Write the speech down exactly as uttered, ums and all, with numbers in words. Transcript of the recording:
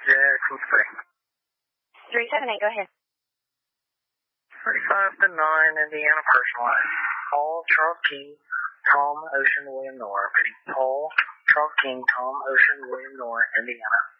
Jackson three. three seven eight, go ahead. thirty-five to nine, Indiana personalized. Paul, Charles King, Tom, Ocean, William Nora. Paul, Charles King, Tom, Ocean, William Nora, Indiana.